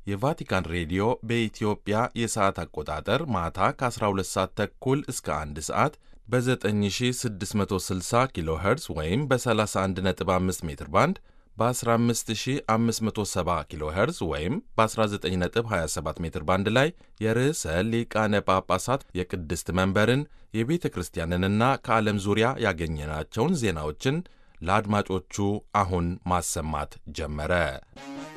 የቫቲካን ሬዲዮ በኢትዮጵያ የሰዓት አቆጣጠር ማታ ከ12 ሰዓት ተኩል እስከ 1 ሰዓት በ9660 ኪሎ ሄርዝ ወይም በ31.5 ሜትር ባንድ በ15570 ኪሎ ሄርዝ ወይም በ19.27 ሜትር ባንድ ላይ የርዕሰ ሊቃነ ጳጳሳት የቅድስት መንበርን የቤተ ክርስቲያንንና ከዓለም ዙሪያ ያገኘናቸውን ዜናዎችን ለአድማጮቹ አሁን ማሰማት ጀመረ።